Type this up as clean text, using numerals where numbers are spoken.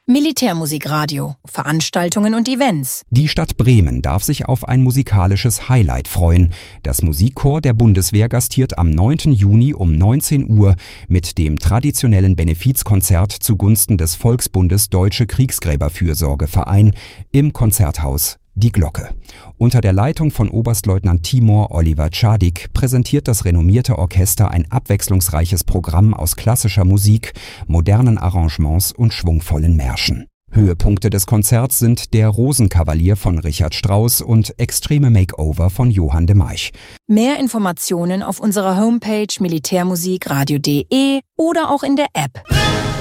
Militärmusikradio, Veranstaltungen und Events. Die Stadt Bremen darf sich auf ein musikalisches Highlight freuen. Das Musikchor der Bundeswehr gastiert am 9. Juni um 19 Uhr mit dem traditionellen Benefizkonzert zugunsten des Volksbundes Deutsche Kriegsgräberfürsorgeverein im Konzerthaus Die Glocke. Unter der Leitung von Oberstleutnant Timur Oliver Czadik präsentiert das renommierte Orchester ein abwechslungsreiches Programm aus klassischer Musik, modernen Arrangements und schwungvollen Märschen. Höhepunkte des Konzerts sind der Rosenkavalier von Richard Strauss und Extreme Makeover von Johann de Meich. Mehr Informationen auf unserer Homepage militärmusikradio.de oder auch in der App.